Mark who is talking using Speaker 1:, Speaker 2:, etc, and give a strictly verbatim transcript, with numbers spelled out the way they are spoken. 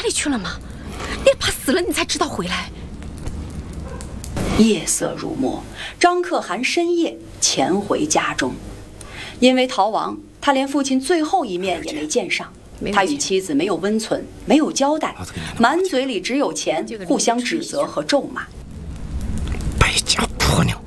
Speaker 1: 里去了吗？你怕死了你才知道回来。
Speaker 2: 夜色如墨，张可汗深夜潜回家中，因为逃亡，他连父亲最后一面也没见上。他与妻子没有温存，没有交代，满嘴里只有钱，互相指责和咒骂。
Speaker 3: 败家婆娘！